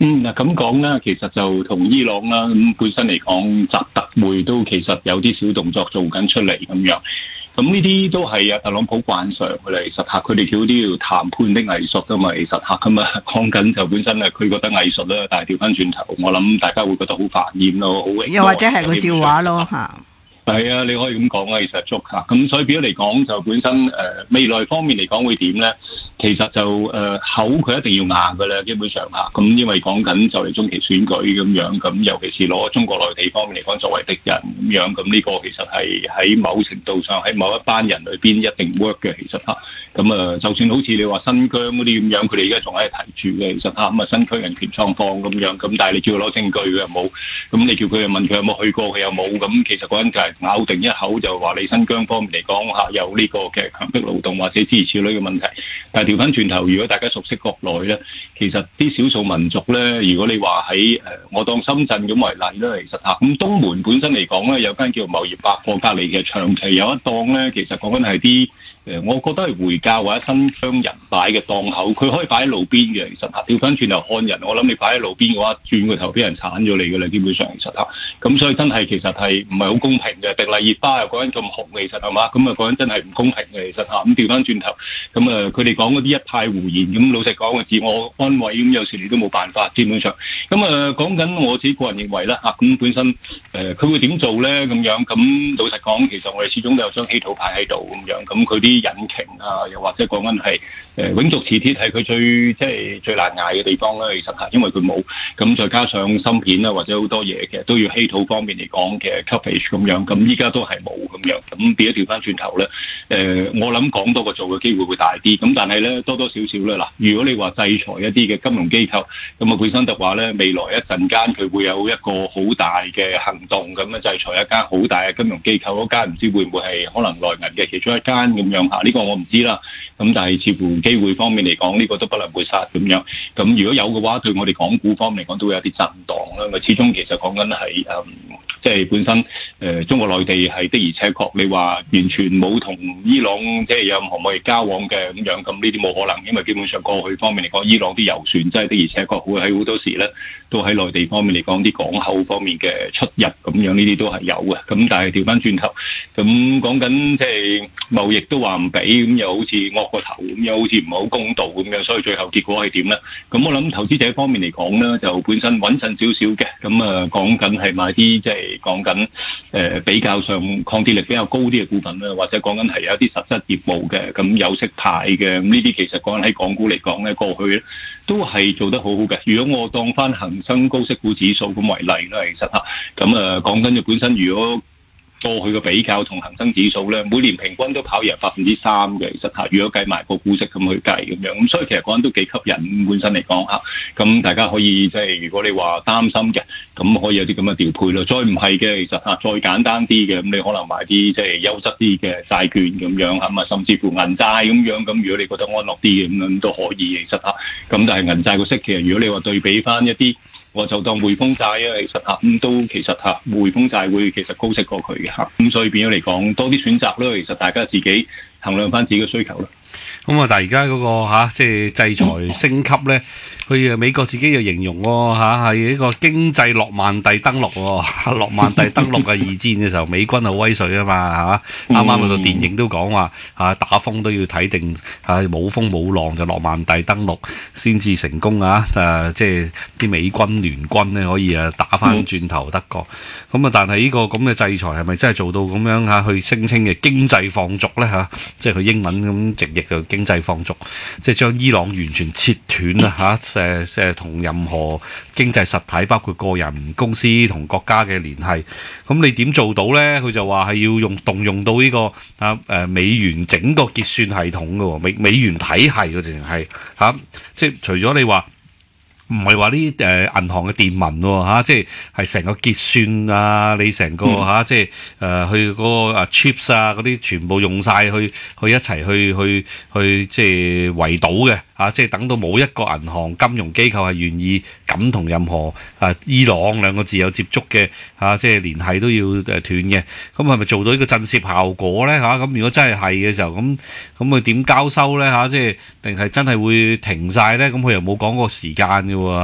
嗱咁講啦，其實就同伊朗啦，咁本身嚟講，習特會都其實有啲小動作做緊出嚟咁樣。咁呢啲都係特朗普慣常嘅啦，其實嚇佢哋叫啲叫談判的藝術㗎嘛，其實嚇咁啊講緊就本身佢覺得藝術啦，但係調翻轉頭，我諗大家會覺得好煩厭咯，好又或者係個笑話咯嚇。 係啊，你可以咁講啊，其實足嚇咁，所以變咗嚟講就本身未來方面嚟講會點咧？其實就口佢一定要硬嘅啦，基本上嚇咁，因為講緊就嚟中期選舉咁樣，咁尤其是攞中國內地方面嚟講作為敵人咁樣，咁呢個其實係喺某程度上喺某一班人裏邊一定 work 嘅，其實嚇咁就算好似你話新疆嗰啲咁樣，佢哋而家仲喺度提住嘅，其實嚇咁新疆人權狀況咁樣，咁但係你叫佢攞證據佢又冇，咁你叫佢問佢有冇去過佢又冇，咁其實嗰陣就係咬定一口就話你新疆方面嚟講嚇有呢個嘅強迫勞動或者諸如此類嘅問題，但係調翻轉頭，如果大家熟悉國內咧，其實啲少數民族咧，如果你話喺我當深圳咁為例啦，其實嚇咁東門本身嚟講咧，有間叫貿易百貨隔離嘅長期有一檔咧，其實講緊係啲我覺得係回教或者新疆人擺嘅檔口，佢可以擺喺路邊嘅，其實嚇調翻轉頭看人，我諗你擺喺路邊嘅話，轉個頭俾人剷咗你㗎啦，基本上其實嚇咁，所以真係其實係唔係好公平嘅。迪麗熱巴又講緊咁紅，其實係嘛，咁啊講緊真係唔公平嘅，其實嚇咁調翻轉頭，咁佢哋講嗰啲一派胡言，咁老實講嘅自我安慰，咁有時你都冇辦法，基本上咁講緊我自己個人認為啦嚇，咁本身佢會點做咧咁樣？咁老實講，其實我哋始終都有張稀土牌喺度咁樣，咁佢啲引擎啊，又或者講緊係永續磁鐵係佢最難捱嘅地方啦，其實嚇，因為佢冇咁，再加上芯片啊或者好多嘢嘅都要稀土方面嚟講嘅 coverage 咁樣，咁依家都係冇咁樣，咁變咗調翻轉頭咧，我諗講多過做嘅機會會大啲，咁但係咧多多少少咧嗱，如果你話制裁一啲嘅金融機構，咁本身就話咧未來一陣間佢會有一個好大嘅行動，咁制裁一間好大嘅金融機構，嗰間唔知會唔會係可能內銀嘅其中一間咁樣嚇，呢個我唔知啦，咁但係似乎機會方面嚟講，呢個都不能抹殺咁樣，咁如果有嘅話，對我哋港股方面嚟講都會有啲震盪啦，因為始終其實講緊係即係本身中國內地係的而且確，你話完全冇同伊朗即係有任何貿易交往嘅咁樣，咁呢啲冇可能，因為基本上過去方面嚟講，伊朗啲油船真係的而且確會喺好多時咧，都喺內地方面嚟講啲港口方面嘅出入咁樣，呢啲都係有嘅。咁但係調翻轉頭，咁講緊即係貿易都話唔俾，咁又好似惡個頭，咁又好似唔係好公道咁樣，所以最後結果係點咧？咁我諗投資者方面嚟講咧，就本身穩陣少少嘅，咁講緊係買啲即係講緊比較上抗跌力比較高啲嘅股份啦，或者講緊係有一啲實質業務嘅，咁有息派嘅，咁呢啲其實講緊喺港股嚟講咧，過去咧都係做得好好嘅。如果我當翻恒生高息股指數咁為例啦，其實嚇，咁講緊就本身如果過去嘅比較同恒生指數咧，每年平均都跑贏3%嘅，其實嚇，如果計埋個股息咁去計咁樣，咁所以其實講緊都幾吸引本身嚟講嚇，咁大家可以即係如果你話擔心嘅，咁可以有啲咁嘅調配咯。再唔係嘅，其實嚇再簡單啲嘅，咁你可能買啲即係優質啲嘅債券咁樣嚇，咁甚至乎銀債咁樣，咁如果你覺得安樂啲嘅咁樣都可以其實嚇，咁但係銀債個息其實如果你話對比翻一啲，我就當匯豐債啊，其實嚇咁都其實嚇匯豐債會其實高息過佢嘅嚇，咁所以變咗嚟講多啲選擇咯。其實大家自己衡量翻自己嘅需求咯。 咁但係而家嗰個即係制裁升級咧，佢美國自己又形容喎係一個經濟諾曼第登陸喎，諾曼第登陸嘅二戰嘅時候，美軍好威水啊嘛，係嘛？啱啱嗰套電影都講話打風都要睇定冇風冇浪就諾曼第登陸先至成功啊！即係啲美軍聯軍咧可以打翻轉頭德國。咁但係呢個咁嘅制裁係咪真係做到咁樣去聲稱嘅經濟放逐咧嚇？即係佢英文咁直譯就經濟放逐，即係將伊朗完全切斷啦同任何經濟實體，包括個人、公司同國家嘅聯繫。咁你點做到咧？佢就話係要動用到呢個美元整個結算系統嘅美元體系嘅，直情係即係除咗你話。唔係話啲銀行嘅電文喎即係成個結算啊，你成個即係去嗰個chips 啊嗰啲全部用晒去一齊去即係圍堵嘅即係等到冇一個銀行金融機構係願意咁同任何伊朗兩個字有接觸嘅即係聯繫都要斷嘅。咁係咪做到呢個震懾效果咧咁如果真係嘅時候，咁佢點交收咧即係定係真係會停晒咧？咁佢又冇講過時間嘅喎。